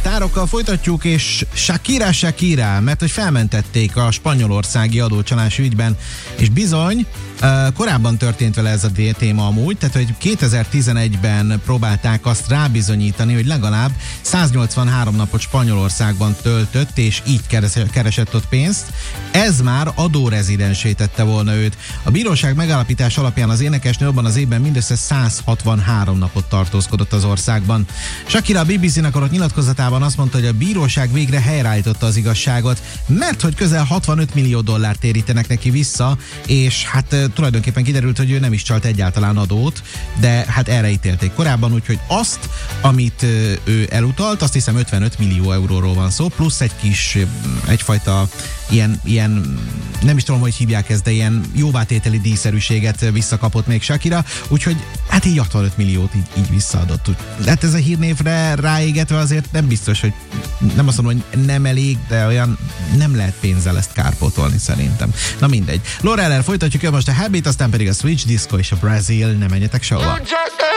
sztárokkal folytatjuk, és Shakira, mert hogy felmentették a spanyolországi adócsalás ügyben, és bizony, korábban történt vele ez a téma amúgy, tehát hogy 2011-ben próbálták azt rábizonyítani, hogy legalább 183 napot Spanyolországban töltött, és így keresett ott pénzt. Ez már adórezidensé tette volna őt. A bíróság megállapítás alapján az énekesnő abban az évben mindössze 163 napot tartózkodott az országban. Shakira a BBC-nek adott nyilatkozatában azt mondta, hogy a bíróság végre helyreállította az igazságot, mert hogy közel 65 millió dollárt térítenek neki vissza, és hát tulajdonképpen kiderült, hogy ő nem is csalt egyáltalán adót, de hát erre ítélték korábban, úgyhogy azt, amit ő elutalt, azt hiszem 55 millió euróról van szó, plusz egyfajta ilyen, nem is tudom, hogy hívják ezt, de ilyen jóvátételi díjszerűséget visszakapott még Shakira, úgyhogy hát így 65 milliót így visszaadott. Hát ez a hírnévre ráégetve azért nem biztos, hogy nem azt mondom, hogy nem elég, de olyan nem lehet pénzzel ezt kárpótolni szerintem. Na mindegy. Laura Eller folytatjuk el most a Habit, aztán pedig a Switch Disco és a Brazil, ne menjetek sehova.